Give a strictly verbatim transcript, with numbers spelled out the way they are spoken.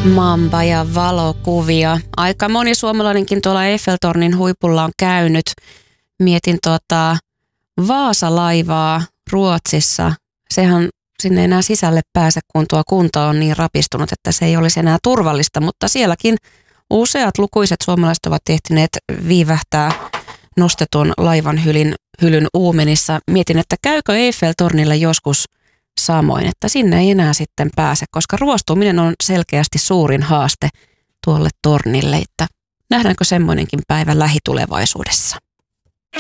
Mamba ja valokuvia. Aika moni suomalainenkin tuolla Eiffeltornin huipulla on käynyt. Mietin tuota Vaasa-laivaa Ruotsissa. Sehän sinne enää sisälle pääse, kun tuo kunta on niin rapistunut, että se ei olisi enää turvallista. Mutta sielläkin useat lukuiset suomalaiset ovat ehtineet viivähtää nostetun laivan hylin, hylyn uumenissa. Mietin, että käykö Eiffeltornilla joskus samoin, että sinne ei enää sitten pääse, koska ruostuminen on selkeästi suurin haaste tuolle tornille, että nähdäänkö semmoinenkin päivä lähitulevaisuudessa.